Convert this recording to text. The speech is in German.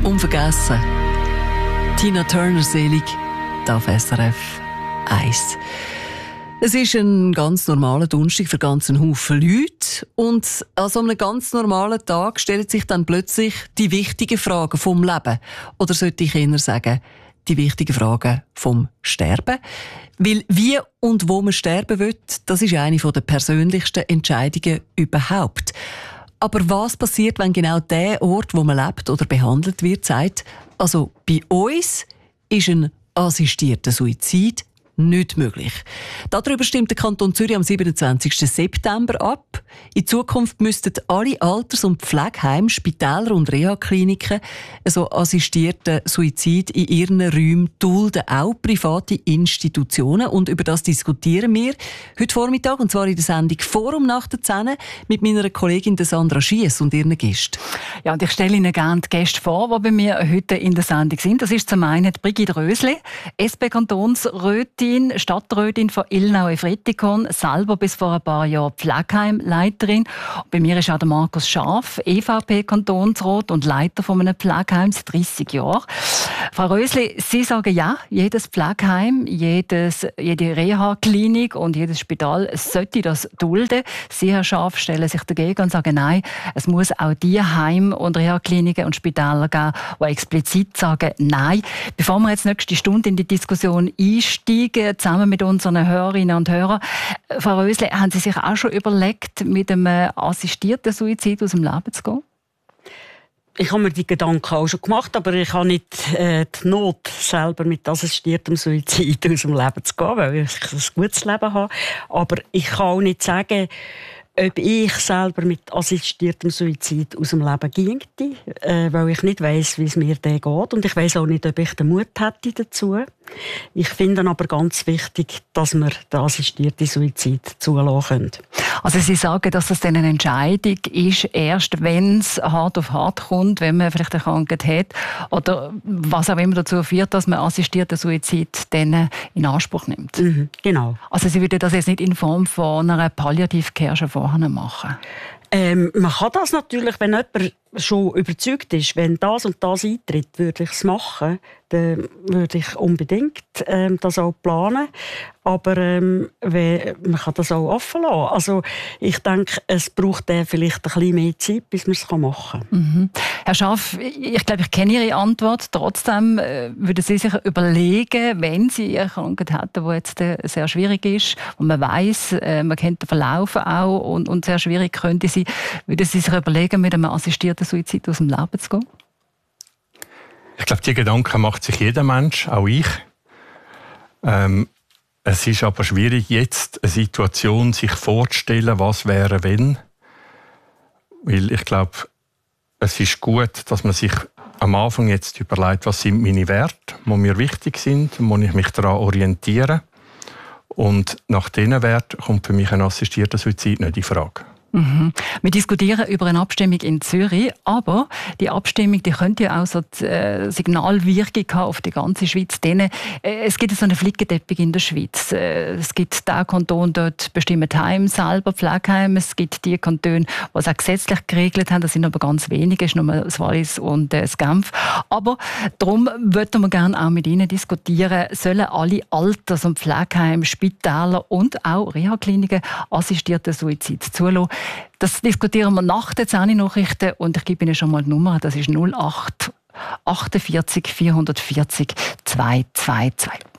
unvergessen. Tina Turner selig, auf SRF 1. Es ist ein ganz normaler Donnerstag für ganz einen Haufen Leute. Und an so einem ganz normalen Tag stellen sich dann plötzlich die wichtigen Fragen vom Leben. Oder sollte ich eher sagen, die wichtigen Fragen vom Sterben. Weil wie und wo man sterben will, das ist eine der persönlichsten Entscheidungen überhaupt. Aber was passiert, wenn genau der Ort, wo man lebt oder behandelt wird, sagt, also bei uns ist ein assistierter Suizid nicht möglich. Darüber stimmt der Kanton Zürich am 27. September ab. In Zukunft müssten alle Alters- und Pflegeheime, Spitäler und Reha-Kliniken so assistierten Suizid in ihren Räumen dulden, auch private Institutionen. Und über das diskutieren wir heute Vormittag, und zwar in der Sendung «Forum nach der 10» mit meiner Kollegin Sandra Schiess und ihren Gästen. Ja, und ich stelle Ihnen gerne die Gäste vor, die bei mir heute in der Sendung sind. Das ist zum einen Brigitte Rösli, SP-Kantonsrätin, Stadträtin von Illnau-Efretikon, selber bis vor ein paar Jahren Pflegeheimleiterin. Und bei mir ist auch der Markus Schaaf, EVP-Kantonsrat und Leiter von einem Pflegeheim seit 30 Jahren. Frau Rösli, Sie sagen ja, jedes Pflegeheim, jede Reha-Klinik und jedes Spital sollte das dulden. Sie, Herr Schaaf, stellen sich dagegen und sagen, nein, es muss auch die Heim- und Reha-Kliniken und Spitäler geben, die explizit sagen, nein. Bevor wir jetzt nächste Stunde in die Diskussion einsteigen, zusammen mit unseren Hörerinnen und Hörern, Frau Rösli, haben Sie sich auch schon überlegt, mit einem assistierten Suizid aus dem Leben zu gehen? Ich habe mir die Gedanken auch schon gemacht, aber ich habe nicht die Not, selber mit assistiertem Suizid aus dem Leben zu gehen, weil ich ein gutes Leben habe. Aber ich kann auch nicht sagen, ob ich selber mit assistiertem Suizid aus dem Leben ginge, weil ich nicht weiss, wie es mir da geht. Und ich weiss auch nicht, ob ich den Mut hätte dazu. Ich finde aber ganz wichtig, dass wir den assistierten Suizid zulassen können. Also Sie sagen, dass das dann eine Entscheidung ist, erst wenn es hart auf hart kommt, wenn man vielleicht eine Krankheit hat oder was auch immer dazu führt, dass man assistierten Suizid dann in Anspruch nimmt. Genau. Also Sie würden das jetzt nicht in Form von einer Palliativcare vorher machen? Man kann das natürlich, wenn jemand schon überzeugt ist, wenn das und das eintritt, würde ich es machen. Dann würde ich unbedingt das auch planen. Aber man kann das auch offen lassen. Also ich denke, es braucht vielleicht ein bisschen mehr Zeit, bis man es machen kann. Herr Schaaf, ich glaube, ich kenne Ihre Antwort. Trotzdem würden Sie sich überlegen, wenn Sie eine Krankheit hätten, die jetzt sehr schwierig ist und man weiss, man kennt den Verlauf auch und sehr schwierig könnte sein, würden Sie sich überlegen, mit einem assistierten Suizid aus dem Leben zu gehen? Ich glaube, diese Gedanken macht sich jeder Mensch, auch ich. Es ist aber schwierig, jetzt eine Situation sich vorzustellen, was wäre, wenn. Weil ich glaube, es ist gut, dass man sich am Anfang jetzt überlegt, was sind meine Werte, die mir wichtig sind, wo ich mich daran orientiere. Und nach diesen Werten kommt für mich ein assistierter Suizid nicht in Frage. Wir diskutieren über eine Abstimmung in Zürich, aber die Abstimmung die könnte ja auch so die Signalwirkung haben auf die ganze Schweiz. Es gibt so einen Flickenteppich in der Schweiz. Es gibt den Kanton, dort bestimmen die Heime selber, Pflegeheime. Es gibt die Kantone, die es auch gesetzlich geregelt haben. Das sind aber ganz wenige, es ist nur das Wallis und das Genf. Aber darum würden wir gerne auch mit Ihnen diskutieren, sollen alle Alters- und Pflegeheime, Spitäler und auch Reha-Kliniken assistierten Suizid zulassen. Das diskutieren wir nach den 10 Nachrichten und ich gebe Ihnen schon mal die Nummer, das ist 08 48 440 222.